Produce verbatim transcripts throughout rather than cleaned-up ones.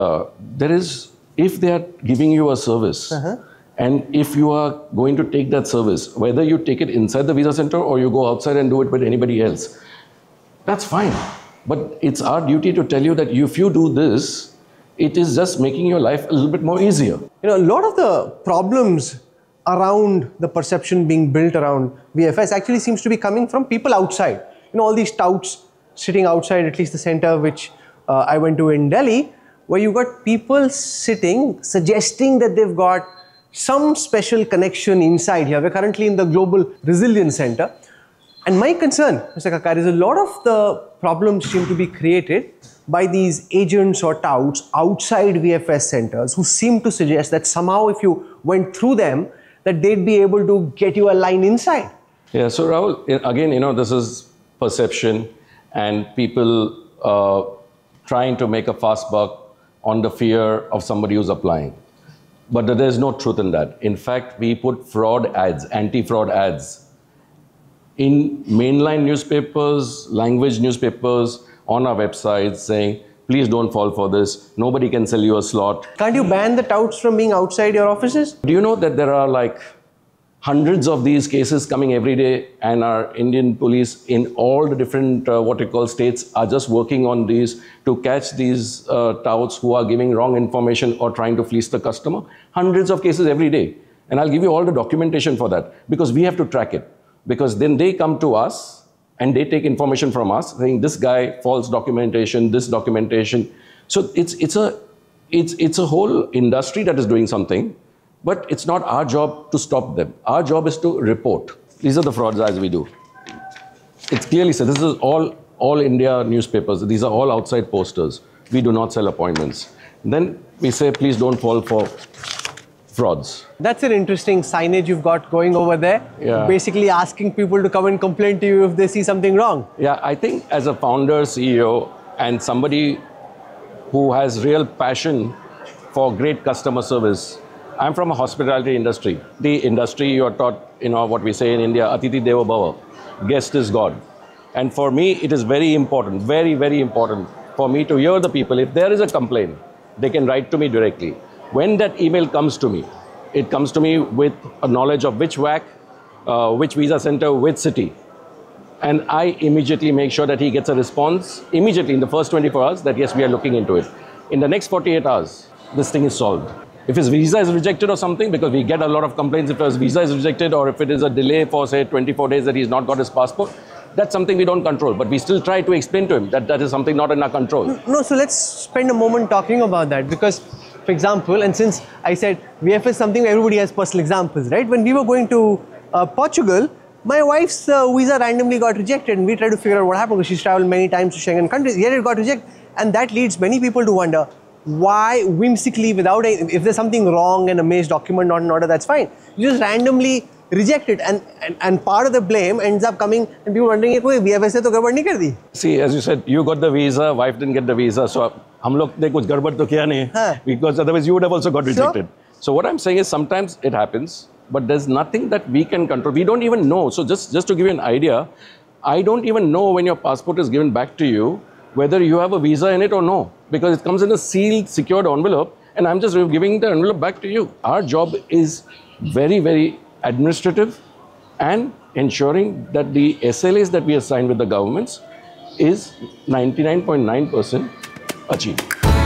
Uh, there is, if they are giving you a service, uh-huh. and if you are going to take that service, whether you take it inside the visa center or you go outside and do it with anybody else, that's fine. But it's our duty to tell you that if you do this, it is just making your life a little bit more easier. You know, a lot of the problems around the perception being built around V F S actually seems to be coming from people outside. You know, all these touts sitting outside, at least the center which uh, I went to in Delhi, where you got people sitting, suggesting that they've got some special connection inside here. We're currently in the Global Resilience Center. And my concern, Mister Kakkar, is a lot of the problems seem to be created by these agents or touts outside V F S centers who seem to suggest that somehow if you went through them, that they'd be able to get you a line inside. Yeah, so Rahul, again, you know, this is perception and people uh, trying to make a fast buck on the fear of somebody who's applying. But there is no truth in that. In fact, we put fraud ads, anti-fraud ads in mainline newspapers, language newspapers, on our website saying, please don't fall for this. Nobody can sell you a slot. Can't you ban the touts from being outside your offices? Do you know that there are like hundreds of these cases coming every day, and our Indian police in all the different uh, what we call states are just working on these to catch these uh, touts who are giving wrong information or trying to fleece the customer? Hundreds of cases every day. And I'll give you all the documentation for that because we have to track it. Because then they come to us and they take information from us saying this guy, false documentation, this documentation. So it's, it's, a, it's, it's a whole industry that is doing something. But it's not our job to stop them. Our job is to report. These are the frauds as we do. It's clearly said, this is all, all India newspapers. These are all outside posters. We do not sell appointments. Then we say, please don't fall for frauds. That's an interesting signage you've got going over there. Yeah. Basically asking people to come and complain to you if they see something wrong. Yeah, I think as a founder, C E O, and somebody who has real passion for great customer service, I'm from a hospitality industry. The industry you are taught, you know, what we say in India, Atithi Deva Bhava, guest is God. And for me, it is very important, very, very important for me to hear the people. If there is a complaint, they can write to me directly. When that email comes to me, it comes to me with a knowledge of which W A C, uh, which visa center, which city. And I immediately make sure that he gets a response immediately in the first twenty-four hours that yes, we are looking into it. In the next forty-eight hours, this thing is solved. If his visa is rejected or something, because we get a lot of complaints if his visa is rejected or if it is a delay for say twenty-four days that he's not got his passport, that's something we don't control. But we still try to explain to him that that is something not in our control. No, so let's spend a moment talking about that because, for example, and since I said V F S is something where everybody has personal examples, right? When we were going to uh, Portugal, my wife's uh, visa randomly got rejected and we tried to figure out what happened because she's traveled many times to Schengen countries, yet it got rejected. And that leads many people to wonder, why whimsically, without a, if there's something wrong and a maze document not in order, that's fine. You just randomly reject it, and, and and part of the blame ends up coming and people wondering, V F S ne to garbad nahi kar di. See, as you said, you got the visa, wife didn't get the visa, so hum log ne kuch garbad to kiya nahi, huh. because otherwise you would have also got rejected. Sure. So what I'm saying is sometimes it happens, but there's nothing that we can control. We don't even know. So just just to give you an idea, I don't even know when your passport is given back to you whether you have a visa in it or no, because it comes in a sealed, secured envelope, and I'm just giving the envelope back to you. Our job is very, very administrative and ensuring that the S L As that we assign with the governments is ninety-nine point nine percent achieved.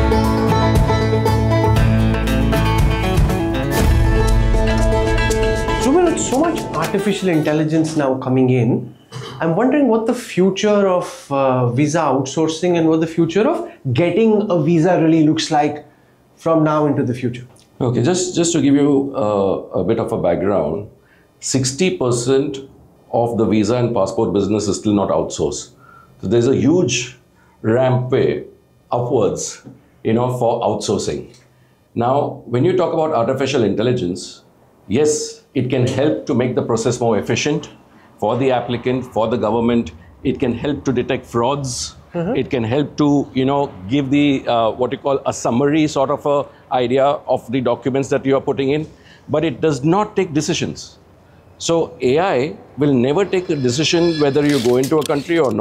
So with so much artificial intelligence now coming in, I'm wondering what the future of uh, visa outsourcing and what the future of getting a visa really looks like from now into the future. Okay, just, just to give you uh, a bit of a background, sixty percent of the visa and passport business is still not outsourced. So there's a huge rampway upwards, you know, for outsourcing. Now, when you talk about artificial intelligence, yes, it can help to make the process more efficient for the applicant, for the government. It can help to detect frauds. Mm-hmm. It can help to, you know, give the, uh, what you call a summary sort of a idea of the documents that you are putting in, but it does not take decisions. So A I will never take a decision whether you go into a country or no.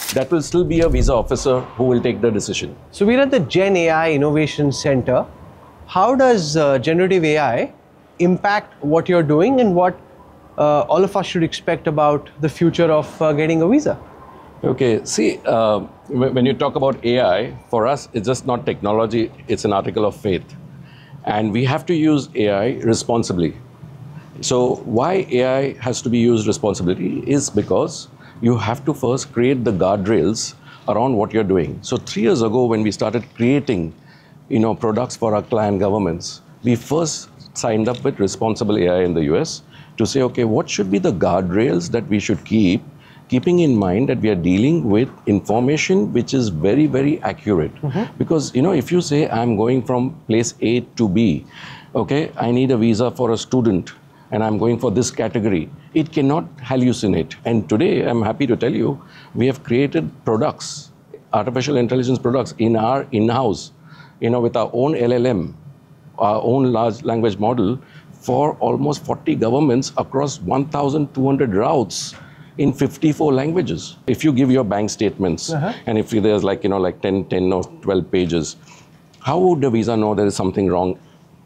that will still be a visa officer who will take the decision. So we're at the Gen A I Innovation Center. How does uh, generative A I impact what you're doing and what uh, all of us should expect about the future of uh, getting a visa? Okay, see, uh, when you talk about A I, for us, it's just not technology, it's an article of faith. And we have to use A I responsibly. So why A I has to be used responsibly is because you have to first create the guardrails around what you're doing. So three years ago, when we started creating, you know, products for our client governments, we first signed up with Responsible A I in the U S to say, okay, what should be the guardrails that we should keep, keeping in mind that we are dealing with information which is very, very accurate. Mm-hmm. Because, you know, if you say I'm going from place A to B, okay, I need a visa for a student and I'm going for this category, it cannot hallucinate. And today, I'm happy to tell you, we have created products, artificial intelligence products in our in-house, you know, with our own L L M, our own large language model for almost forty governments across one thousand two hundred routes in fifty-four languages. If you give your bank statements, uh-huh. and if there's like, you know, like ten, ten or twelve pages, how would the visa know there is something wrong?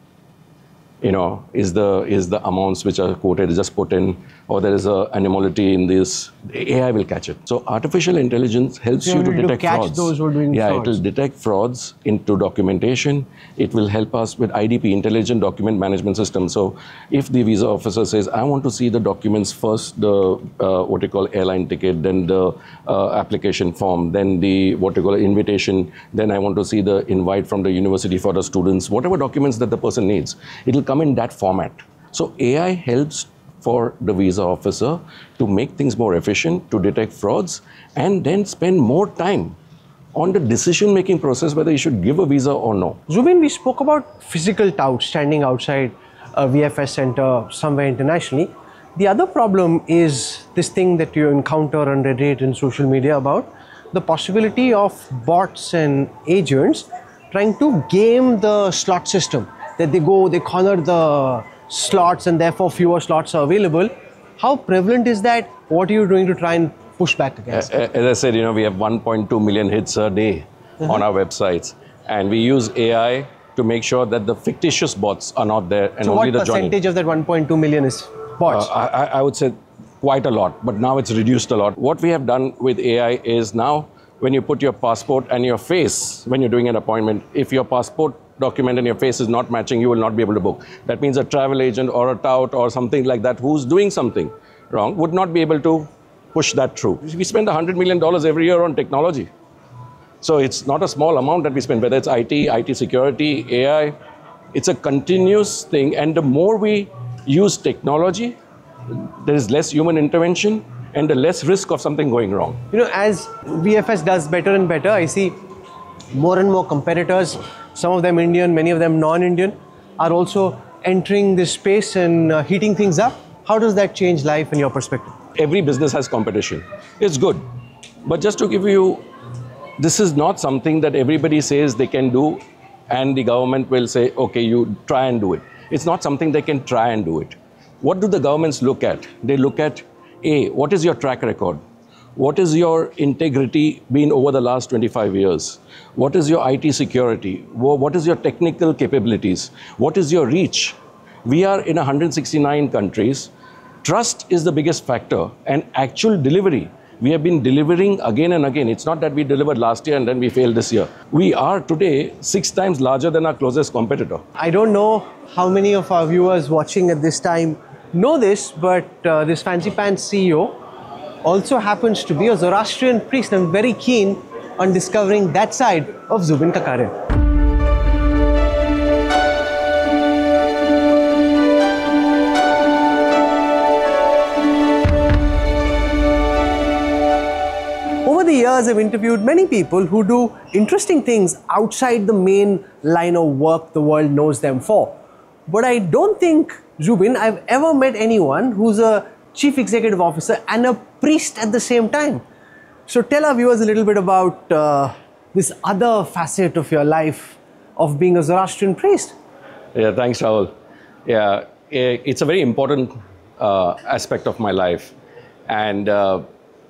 You know, is the is the amounts which are quoted just put in, or there is a anomaly in this? The A I will catch it. So artificial intelligence helps you, you to detect to catch frauds. Those who are doing yeah, frauds. It will detect frauds into documentation. It will help us with I D P, Intelligent Document Management System. So if the visa officer says, I want to see the documents first, the uh, what you call airline ticket, then the uh, application form, then the what you call invitation, then I want to see the invite from the university for the students, whatever documents that the person needs, it will come in that format. So A I helps for the visa officer to make things more efficient, to detect frauds, and then spend more time on the decision-making process whether you should give a visa or no. Zubin, we spoke about physical touts standing outside a V F S center somewhere internationally. The other problem is this thing that you encounter on Reddit and social media about the possibility of bots and agents trying to game the slot system. That they go, they corner the slots and therefore fewer slots are available. How prevalent is that? What are you doing to try and push back against it? As I said, you know, we have one point two million hits a day uh-huh. on our websites, and we use A I to make sure that the fictitious bots are not there and so only the what percentage of that one point two million is bots? Uh, I, I would say quite a lot, but now it's reduced a lot. What we have done with A I is now when you put your passport and your face, when you're doing an appointment, if your passport document and your face is not matching, you will not be able to book. That means a travel agent or a tout or something like that who's doing something wrong would not be able to push that through. We spend one hundred million dollars every year on technology. So it's not a small amount that we spend, whether it's I T, I T security, A I. It's a continuous thing. And the more we use technology, there is less human intervention and the less risk of something going wrong. You know, as V F S does better and better, I see more and more competitors, some of them Indian, many of them non-Indian, are also entering this space and uh, heating things up. How does that change life in your perspective? Every business has competition. It's good. But just to give you, this is not something that everybody says they can do and the government will say, okay, you try and do it. It's not something they can try and do it. What do the governments look at? They look at, A, what is your track record? What is your integrity been over the last twenty-five years? What is your I T security? What is your technical capabilities? What is your reach? We are in one hundred sixty-nine countries. Trust is the biggest factor, and actual delivery. We have been delivering again and again. It's not that we delivered last year and then we failed this year. We are today six times larger than our closest competitor. I don't know how many of our viewers watching at this time know this, but uh, this Fancy Pants C E O also happens to be a Zoroastrian priest. I'm very keen on discovering that side of Zubin Kakaria. Over the years, I've interviewed many people who do interesting things outside the main line of work the world knows them for. But I don't think, Zubin, I've ever met anyone who's a chief executive officer and a priest at the same time. So tell our viewers a little bit about uh, this other facet of your life of being a Zoroastrian priest. Yeah, thanks, Rahul. Yeah, it's a very important uh, aspect of my life. And uh,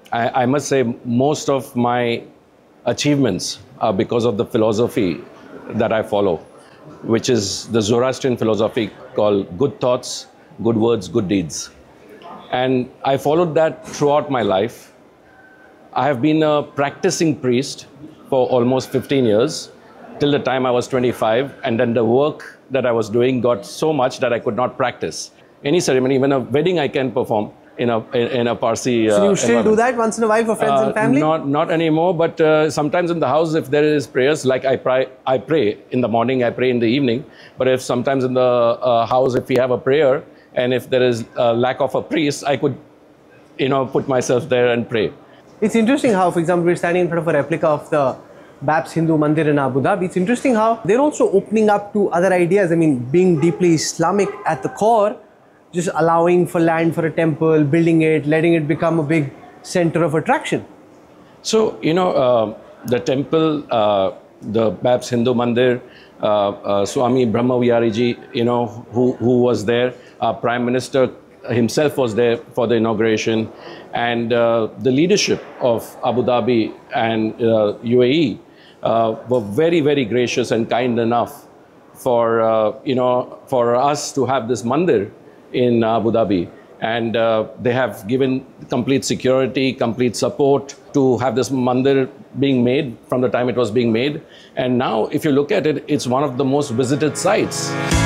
I, I must say most of my achievements are because of the philosophy that I follow, which is the Zoroastrian philosophy called good thoughts, good words, good deeds. And I followed that throughout my life. I have been a practicing priest for almost fifteen years, till the time I was twenty-five, and then the work that I was doing got so much that I could not practice. Any ceremony, even a wedding I can perform in a, in a Parsi uh, So you still do that once in a while for friends uh, and family? Not, not anymore, but uh, sometimes in the house, if there is prayers, like I pray, I pray in the morning, I pray in the evening. But if sometimes in the uh, house, if we have a prayer, and if there is a lack of a priest, I could, you know, put myself there and pray. It's interesting how, for example, we're standing in front of a replica of the Babs Hindu Mandir in Abu Dhabi. It's interesting how they're also opening up to other ideas. I mean, being deeply Islamic at the core, just allowing for land for a temple, building it, letting it become a big center of attraction. So, you know, uh, the temple, uh, the Babs Hindu Mandir, uh, uh, Swami Brahmavihari, you know, who, who was there, our Prime Minister himself was there for the inauguration, and uh, the leadership of Abu Dhabi and uh, U A E uh, were very, very gracious and kind enough for, uh, you know, for us to have this mandir in Abu Dhabi. And uh, they have given complete security, complete support to have this mandir being made from the time it was being made. And now, if you look at it, it's one of the most visited sites.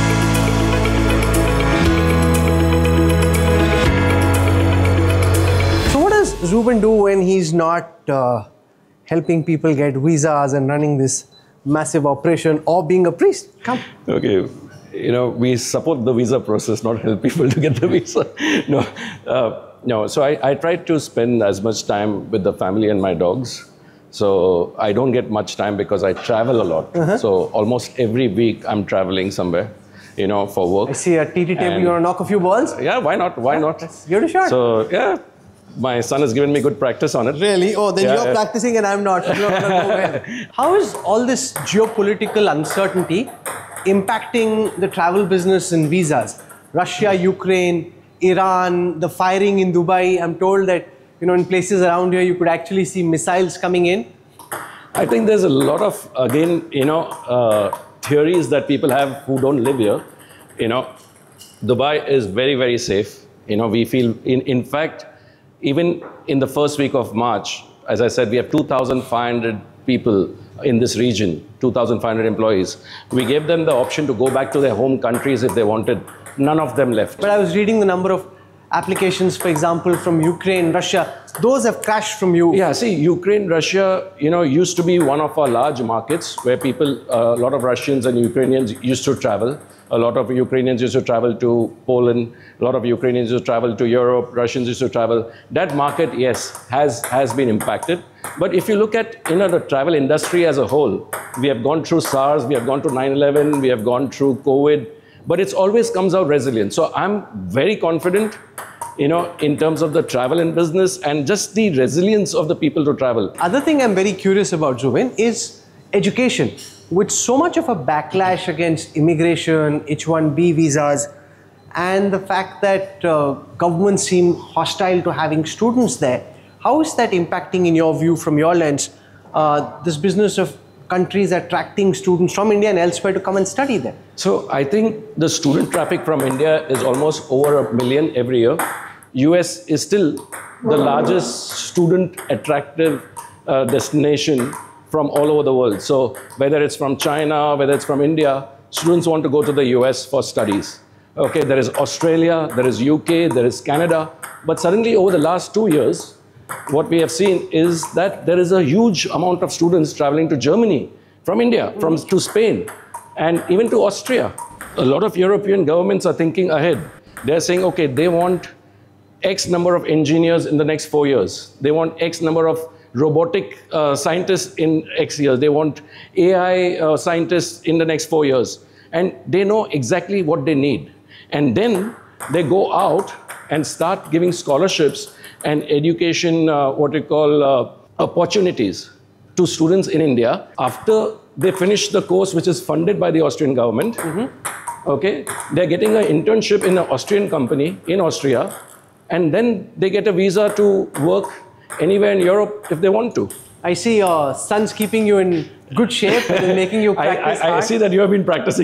So what does Zubin do when he's not uh, helping people get visas and running this massive operation or being a priest? Come. Okay. You know, we support the visa process, not help people to get the visa. No, uh, no. So I, I try to spend as much time with the family and my dogs. So I don't get much time because I travel a lot. Uh-huh. So almost every week I'm traveling somewhere, you know, for work. I see a T T table, you want to knock a few balls? Yeah, why not? Why not? Give it a shot. So, yeah, my son has given me good practice on it. Really? Oh, then Yeah, you're yeah. practicing and I'm not. You're not gonna go well. How is all this geopolitical uncertainty impacting the travel business and visas? Russia, Ukraine, Iran, the firing in Dubai. I'm told that, you know, in places around here, you could actually see missiles coming in. I think there's a lot of, again, you know, uh, theories that people have who don't live here. You know, Dubai is very, very safe. You know, we feel, in, in fact, even in the first week of March, as I said, we have two thousand five hundred people in this region, two thousand five hundred employees. We gave them the option to go back to their home countries if they wanted. None of them left. But I was reading the number of applications, for example, from Ukraine, Russia. Those have crashed from you. Yeah, see, Ukraine, Russia, you know, used to be one of our large markets where people, uh, a lot of Russians and Ukrainians used to travel. A lot of Ukrainians used to travel to Poland. A lot of Ukrainians used to travel to Europe. Russians used to travel. That market, yes, has, has been impacted. But if you look at, you know, the travel industry as a whole, we have gone through SARS, we have gone through nine eleven, we have gone through COVID, but it's always comes out resilient. So I'm very confident, you know, in terms of the travel and business and just the resilience of the people to travel. Other thing I'm very curious about, Zubin, is education. With so much of a backlash against immigration, H one B visas, and the fact that uh, governments seem hostile to having students there, how is that impacting, in your view, from your lens, uh, this business of countries attracting students from India and elsewhere to come and study there? So I think the student traffic from India is almost over a million every year. U S is still the largest student attractive uh, destination from all over the world. So whether it's from China, whether it's from India, students want to go to the U S for studies. Okay, there is Australia, there is U K, there is Canada. But suddenly over the last two years, what we have seen is that there is a huge amount of students traveling to Germany from India, from to Spain, and even to Austria. A lot of European governments are thinking ahead. They're saying, okay, they want X number of engineers in the next four years. They want X number of robotic uh, scientists in X years. They want A I uh, scientists in the next four years. And they know exactly what they need. And then they go out and start giving scholarships and education, uh, what we call uh, opportunities to students in India after they finish the course, which is funded by the Austrian government. Mm-hmm. Okay, they're getting an internship in an Austrian company in Austria, and then they get a visa to work anywhere in Europe if they want to. I see your son's keeping you in good shape and making you I, practice I, I hard. see that you have been practicing.